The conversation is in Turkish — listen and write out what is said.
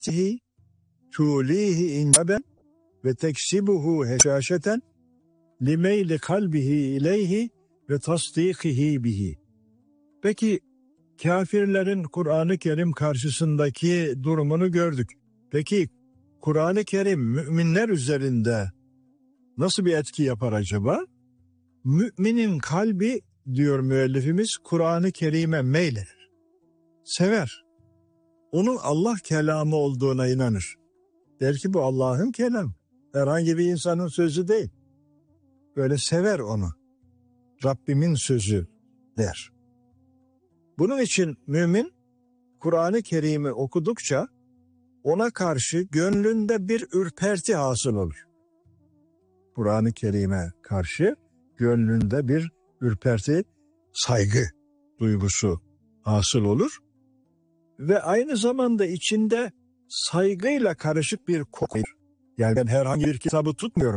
tulihi incaben ve teksibuhu heşaşeten limeyli kalbihi ileyhi ve tasdikihi bihi. Peki kafirlerin Kur'an-ı Kerim karşısındaki durumunu gördük. Peki Kur'an-ı Kerim müminler üzerinde nasıl bir etki yapar acaba? Müminin kalbi, diyor müellifimiz, Kur'an-ı Kerim'e meylenir. Sever. Onun Allah kelamı olduğuna inanır. Der ki bu Allah'ın kelamı. Herhangi bir insanın sözü değil. Böyle sever onu. Rabbimin sözü der. Bunun için mümin Kur'an-ı Kerim'i okudukça ona karşı gönlünde bir ürperti hasıl olur. Kur'an-ı Kerim'e karşı gönlünde bir ürperti, saygı duygusu hasıl olur. Ve aynı zamanda içinde saygıyla karışık bir korku. Yani ben herhangi bir kitabı tutmuyorum.